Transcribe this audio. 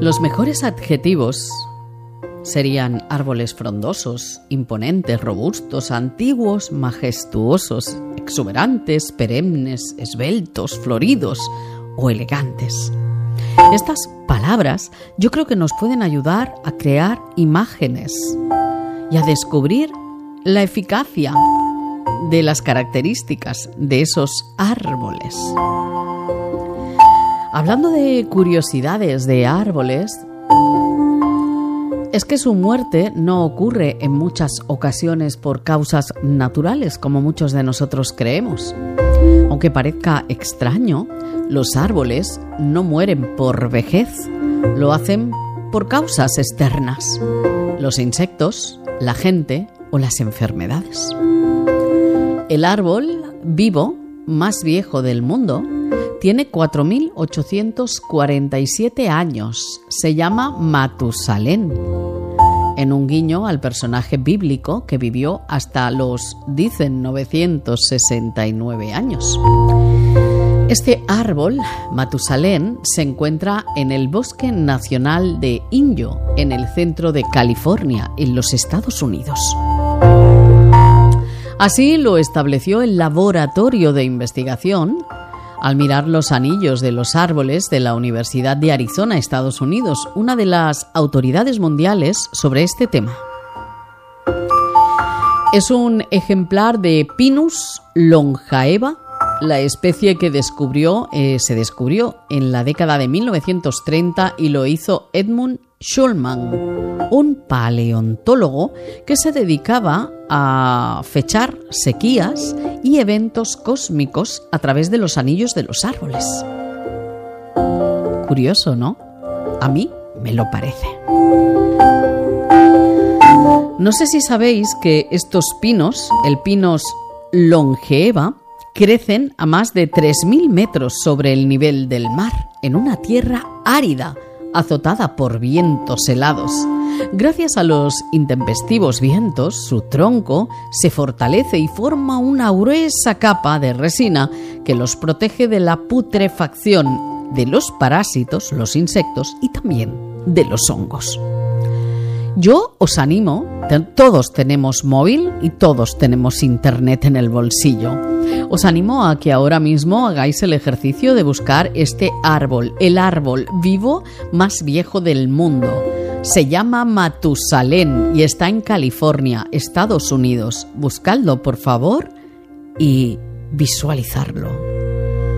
Los mejores adjetivos serían árboles frondosos, imponentes, robustos, antiguos, majestuosos, exuberantes, perennes, esbeltos, floridos o elegantes. Estas palabras yo creo que nos pueden ayudar a crear imágenes y a descubrir la eficacia de las características de esos árboles. Hablando de curiosidades de árboles, es que su muerte no ocurre en muchas ocasiones por causas naturales, como muchos de nosotros creemos. Aunque parezca extraño, los árboles no mueren por vejez, lo hacen por causas externas: los insectos, la gente o las enfermedades. El árbol vivo más viejo del mundo tiene 4.847 años. Se llama Matusalén, en un guiño al personaje bíblico que vivió hasta los, dicen, 969 años. Este árbol, Matusalén, se encuentra en el Bosque Nacional de Inyo, en el centro de California, en los Estados Unidos. Así lo estableció el Laboratorio de Investigación al mirar los anillos de los árboles de la Universidad de Arizona, Estados Unidos, una de las autoridades mundiales sobre este tema. Es un ejemplar de Pinus longaeva, la especie que se descubrió en la década de 1930 y lo hizo Edmund Schulman, un paleontólogo que se dedicaba a fechar sequías y eventos cósmicos a través de los anillos de los árboles. Curioso, ¿no? A mí me lo parece. No sé si sabéis que estos pinos, el Pinus longaeva, crecen a más de 3.000 metros sobre el nivel del mar, en una tierra árida, azotada por vientos helados. Gracias a los intempestivos vientos, su tronco se fortalece y forma una gruesa capa de resina que los protege de la putrefacción de los parásitos, los insectos y también de los hongos. Yo os animo, todos tenemos móvil y todos tenemos internet en el bolsillo. Os animo a que ahora mismo hagáis el ejercicio de buscar este árbol, el árbol vivo más viejo del mundo. Se llama Matusalén y está en California, Estados Unidos. Buscadlo, por favor, y visualizarlo.